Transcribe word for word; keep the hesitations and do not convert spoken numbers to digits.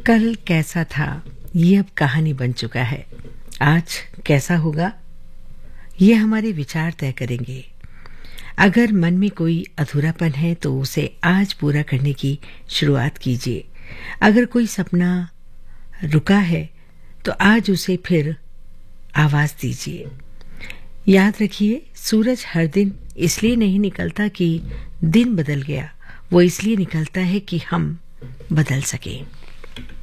कल कैसा था ये अब कहानी बन चुका है। आज कैसा होगा ये हमारे विचार तय करेंगे। अगर मन में कोई अधूरापन है तो उसे आज पूरा करने की शुरुआत कीजिए। अगर कोई सपना रुका है तो आज उसे फिर आवाज दीजिए। याद रखिए, सूरज हर दिन इसलिए नहीं निकलता कि दिन बदल गया, वो इसलिए निकलता है कि हम बदल सकें।